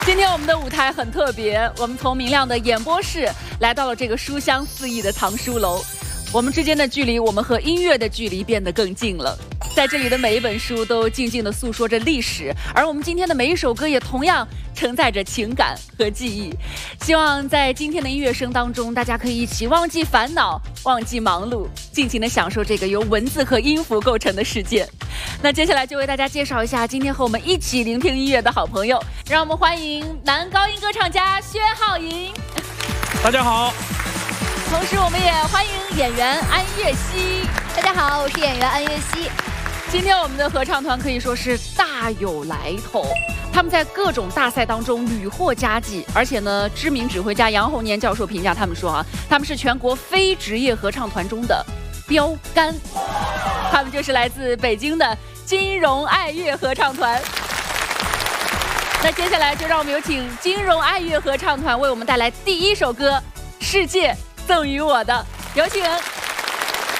今天我们的舞台很特别，我们从明亮的演播室来到了这个书香四溢的藏书楼。我们之间的距离，我们和音乐的距离变得更近了。在这里的每一本书都静静地诉说着历史，而我们今天的每一首歌也同样承载着情感和记忆。希望在今天的音乐声当中，大家可以一起忘记烦恼，忘记忙碌，尽情地享受这个由文字和音符构成的世界。那接下来就为大家介绍一下今天和我们一起聆听音乐的好朋友，让我们欢迎男高音歌唱家薛浩莹。 大家好。 同时我们也欢迎演员安岳熙。 大家好，我是演员安岳熙。 今天我们的合唱团可以说是大有来头，他们在各种大赛当中屡获佳绩，而且呢，知名指挥家杨洪年教授评价他们说他们是全国非职业合唱团中的标杆。他们就是来自北京的金融爱乐合唱团。那接下来就让我们有请金融爱乐合唱团为我们带来第一首歌《世界赠予我的》，有请。